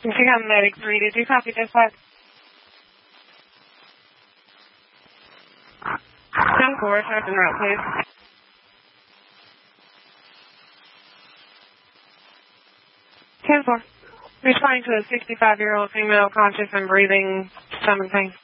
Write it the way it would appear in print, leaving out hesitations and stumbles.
Become medic 3, did you copy dispatch? 10-4, start en route, please. 10-4. Responding to a 65-year-old female conscious and breathing, stomach pain.